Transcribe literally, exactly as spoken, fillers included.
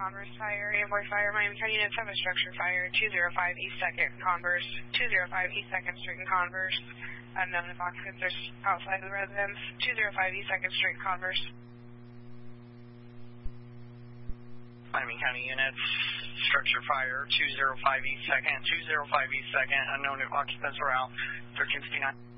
Converse Fire, Amboy Fire, Miami County units have a structure fire, two oh five East second Converse, two oh five East second Street in Converse. Unknown if occupants are outside of the residence, two oh five East second Street, Converse. Miami County units, structure fire, two oh five East second, two oh five East second, unknown if occupants are out, thirteen fifty-nine.